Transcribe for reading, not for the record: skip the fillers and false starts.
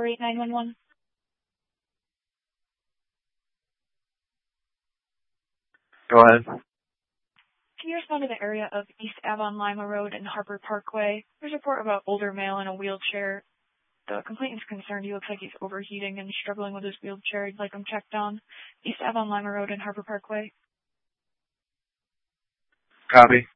48911. Go ahead. Can you respond to the area of East Avon Lima Road and Harper Parkway? There's a report about older male in a wheelchair. The complainant's concerned he looks like he's overheating and struggling with his wheelchair. He'd like him checked on. East Avon Lima Road and Harper Parkway. Copy.